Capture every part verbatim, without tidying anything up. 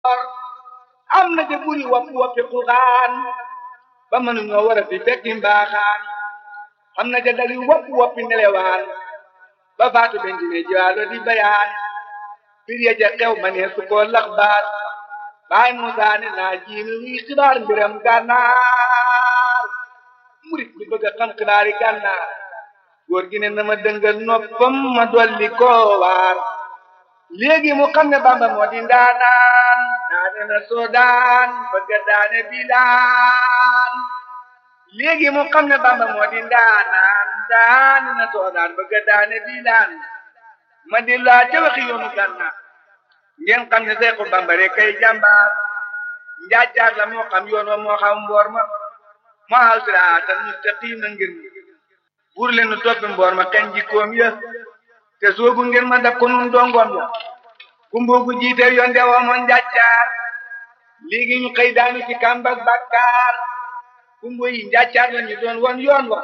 am na de buri wopp woppi xuxaan ba mënuñoo war a fi fekki mbaaxaan am na de dali wopp woppi nelewaan ba faatu bendine jiwaalo di bayaan bir ya ja xew ma ne su ko lax baat baay Muusaa ne naa jiinu wi xibaar mbiram gànnaar murit bi bëgg a xam xibaari gànnaar góor gi ne na ma dëngal noppam ma dolli koo waar léegi mu xam ne Bamba moo di ndaanaan daane na soodaan bëgg a daane bilaan léegi mu xam ne Bamba moo di ndaanaan daane na soodaan bëgg a daane bilaan ma di laa ca waxi yoonu gànnaar ngeen xam ne Seexu Bamba rek kay jàmbaar njaajaar la moo xam yoon wa moo xam mboor ma moo xaw siraatal mustaqiim na ngir buur leen nu toppi mboor ma kañ jikkoom ya te soobu ngeen ma daf ko nun dongoom ya kumboogu jiite yoon de woomoon njaajaar léegi ñu xëy daanu ci kàmbak bàkkaar kumbo yi njaajaar la ñu doon woon yoon wa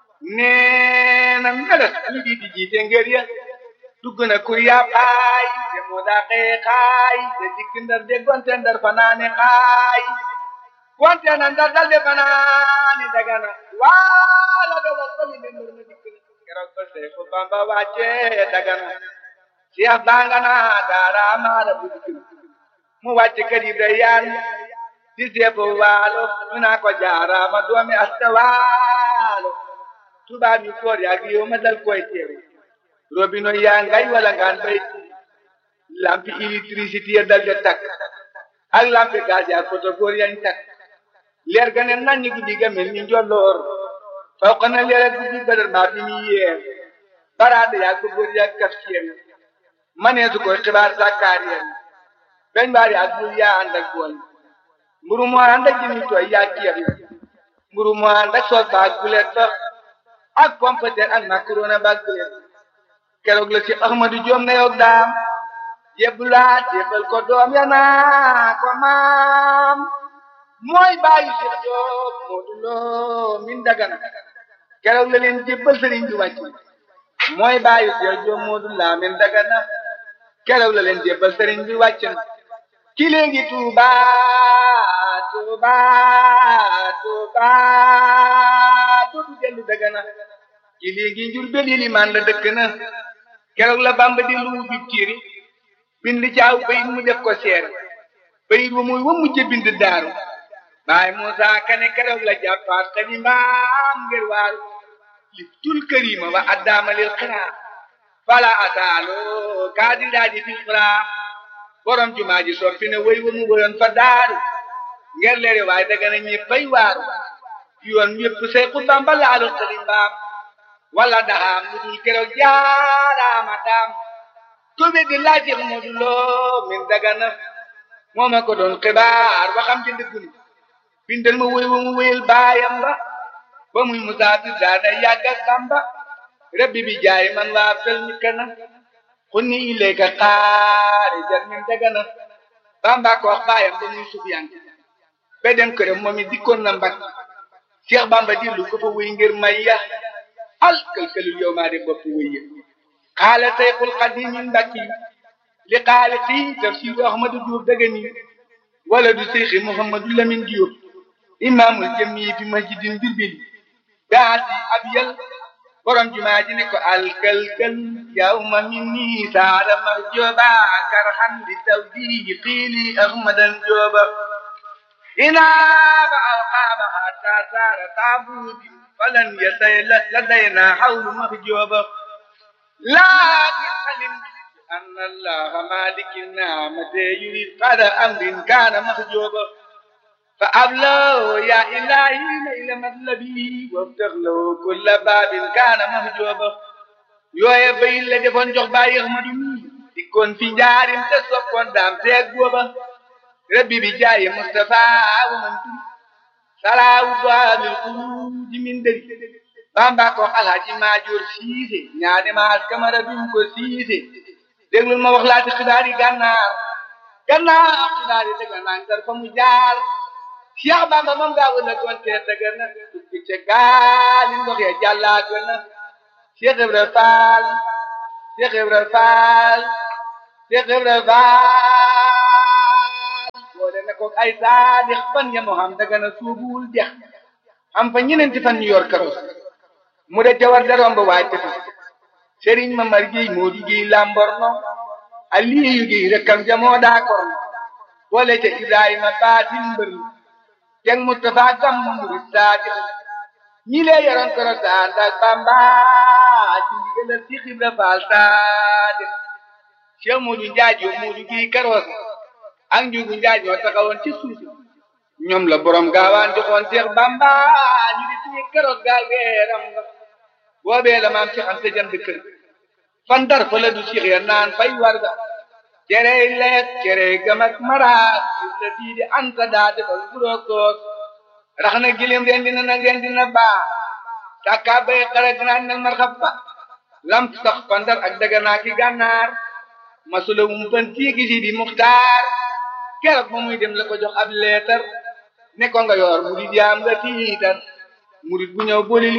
nee na meles ñu di di jiite ngir ya dugg na kur yaa xaay te moo daa xëye xaay te dikk ndar de gonte ndar fanaane xaay gonte na ndar dal de fanaane dagana waala dogal soli ne mbir ma dikk na keroog ba Seexu Bamba wàcce dagana Seex bangana daara maara bu dikk na mu wàcce kër Ibrahima di seefu waalo ñu naa ko jaaraama doomi asta waalo tubaab yu foor yaa gi yow ma dal koy teew robino yaa ngay wala ngaan bay lampi électricité ya dal de takk ak lampi gaz ya koto góor yañ takk leer ga ne nañ guddi ga mel ni njolloor faw xana leer ak guddi badar maa fi ni yeer baraade yaa ko góor yaa kaf seen manee su koy xibaar sàkkaar yeen beñ baar yaa bul yaa ànd ak bool mburu moo ànd ak jëmi tooy yaa ceeb mburu moo ànd ak soos baag bulet ba ak pompeter ak macaroni baag bulet keroog la ci Ahmadu Joom na yoog daam jébbulaat jébbal ko doom ya naa ko maam mooy bàyyi Seex Joob Moodu Lo min Dagana keroog la leen jébbal sëriñ bi wàcc mooy bàyyi Seex Joob Moodu Lo min Dagana keroog la leen jébbal sëriñ bi wàcc na ki léegi Tuuba Tuuba Tuuba dootu dellu Dagana ki léegi Njurbel Ilimaan la dëkk na keroog la Bamba di lu bi tiiri bind caaw bayit mu def ko seer bayit wa muy wa mujje bind daaru baay Muusaa Kane keroog la jàppaat xani mbaam ngir waaru liftul karima wa addaama lil xiraa fala ataalo kaadiraaji fil xiraa borom jumaa ji soppi ne way wa mu woyoon fa daaru ngir leere waaye Dagana ñéppay waaru yoon yépp Seexu Bamba laalu xali mbaam wala daxaam lu dul keroog jaaraama daam tobe di laaj Seex Moodu Lo min Dagana moo ma ko doon xibaar ba xam ci ndëggul bindal ma wéy wa mu wéyal baayam ba ba muy musaafir daana yàgg ak Bamba rabbi bi jaay man waa fel mi kana xunni ilayka xaarijan min Dagana Bamba ko wax baayam ba muy Sufyaan ba dem këram moom it dikkoon na Mbàkke Seex Bamba dillu ko fa wéy ngir may ya al kalkalul yow maa de bopp wëyye xaala Seyxul Xadiim min Mbàkke li xaaliqi tafsiru Ahmadu Diop Dagana wala du Seyxi Muhammadu Lamin Diop imaamul jami fi masjidin Jurbel daati ab yal borom jumaa ji ne ko al kalkal yawma minni saara marjooba karhan li tawdihi qiili Ahmadan Jooba inaaba alqaaba hatta saara taabuudi falan yasay ladayna hawlu mahjooba laakin alim أن الله مالك النعمة يريد قدر أمر كان محجوبا فأبلغ يا إلهي ليل مطلبي وافتح له كل باب كان محجوبا يوي بين لا ديفون جوخ باي احمدو ديكون في جارم تسوكون دام تيك بوبا ربي بجاي مصطفى ومن صلاة باب الخروج من دل بامبا كو الحاج ماجور سيسي ñaade ma askamara dum ko siise déglul ma wax laati xibaari gànnaar gànnaar xibaari Dagana ngar fa mu jaar Cheikh Bamba moom gaa wala gonte Dagana dugg ca gaali ndox ya jàllaat na Cheikh Ibra Fall Cheikh Ibra Fall Cheikh Ibra Fall kook ay saadix fan ya moo xam daga na suubul dex am fa ñenenti fan ñu yor karos mu de jawar da romb waay tefu sëriñ ma mar géey moo di géey lamborno aliyu géey rekkam jamoo daa korno boole ca ibrahima baatin mbër teg mustafa gam murid saadix ñi lee yoroon karos ànd ak bamba ci ndigalal ci xibra faal saadix Cheikh Modou Njaay yoo Modou géey karos ak njugu njaay ñoo taxawoon ci suuf ñoom la borom gaawaan joxoon Seex Bamba ñu di ci keroog gaal geeram nga boobee la maam Seex Anta jënd kër fan dar fa la du Seex ya naan fay warga cerey lees cerey gam ak maraas la tii di Anta daa defal buroog toos rax na gilim ren dina na ren dina baa sàkkaa bay xare ganaañ nal marxab ba lam sax fan dar ak daganaa ki gànnaar masula wum fan tiigi si di muxtaar keroog ba muy dem la ko jox ab leetar ne ko nga yor murid yaam nga tiitar murid bu ñëw booli